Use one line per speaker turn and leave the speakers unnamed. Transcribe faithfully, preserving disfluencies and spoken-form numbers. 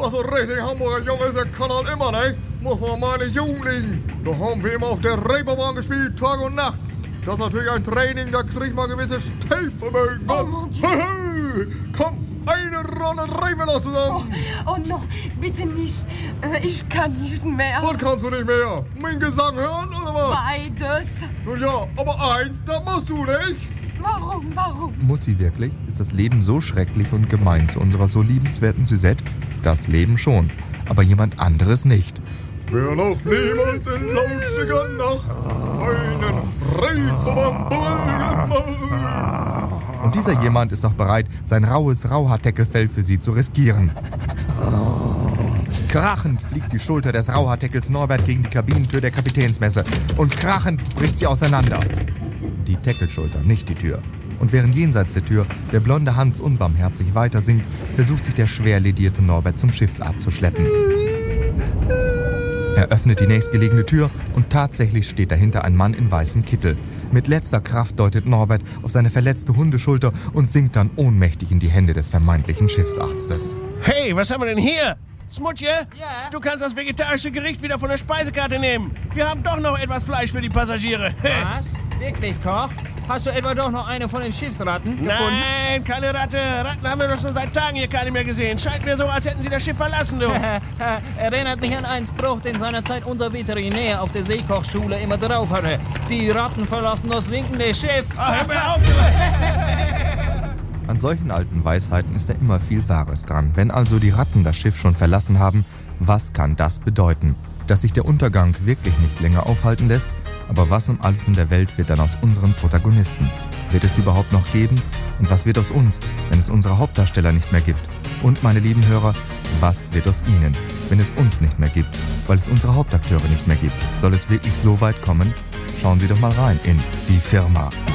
Also richtig Hamburger Junge ist der Kanal immer, ne? Muss vor meine Jugend liegen. Da haben wir immer auf der Reeperbahn gespielt, Tag und Nacht. Das ist natürlich ein Training, da kriegt man gewisse Stellvermögen.
Oh mon Dieu.
Hey, komm, eine Rolle Reeperbahn zusammen.
Oh, oh no, bitte nicht. Äh, Ich kann nicht mehr.
Was kannst du nicht mehr? Mein Gesang hören oder was?
Beides.
Nun ja, aber eins, da musst du nicht.
Warum, warum?
Muss sie wirklich? Ist das Leben so schrecklich und gemein zu unserer so liebenswerten Suzette? Das Leben schon, aber jemand anderes nicht.
Wer noch niemals in lauschiger Nacht einen Reeperbahn gemacht.
Und dieser jemand ist auch bereit, sein raues Rauhaarteckelfell für sie zu riskieren. Krachend fliegt die Schulter des Rauhaarteckels Norbert gegen die Kabinentür der Kapitänsmesse und krachend bricht sie auseinander. Die Teckelschulter, nicht die Tür. Und während jenseits der Tür der blonde Hans unbarmherzig weiter singt, versucht sich der schwer ledierte Norbert zum Schiffsarzt zu schleppen. Er öffnet die nächstgelegene Tür und tatsächlich steht dahinter ein Mann in weißem Kittel. Mit letzter Kraft deutet Norbert auf seine verletzte Hundeschulter und sinkt dann ohnmächtig in die Hände des vermeintlichen Schiffsarztes.
Hey, was haben wir denn hier? Smutje?
Ja?
Du kannst das vegetarische Gericht wieder von der Speisekarte nehmen. Wir haben doch noch etwas Fleisch für die Passagiere.
Was? Wirklich, Koch? Hast du etwa doch noch eine von den Schiffsratten gefunden?
Nein, keine Ratte. Ratten haben wir doch schon seit Tagen hier keine mehr gesehen. Scheint mir so, als hätten sie das Schiff verlassen, du.
Erinnert mich an einen Spruch, den seinerzeit unser Veterinär auf der Seekochschule immer drauf hatte. Die Ratten verlassen das sinkende Schiff.
Oh, hör mir auf, du.
An solchen alten Weisheiten ist da immer viel Wahres dran. Wenn also die Ratten das Schiff schon verlassen haben, was kann das bedeuten? Dass sich der Untergang wirklich nicht länger aufhalten lässt? Aber was um alles in der Welt wird dann aus unseren Protagonisten? Wird es sie überhaupt noch geben? Und was wird aus uns, wenn es unsere Hauptdarsteller nicht mehr gibt? Und, meine lieben Hörer, was wird aus ihnen, wenn es uns nicht mehr gibt? Weil es unsere Hauptakteure nicht mehr gibt. Soll es wirklich so weit kommen? Schauen Sie doch mal rein in Die Firma.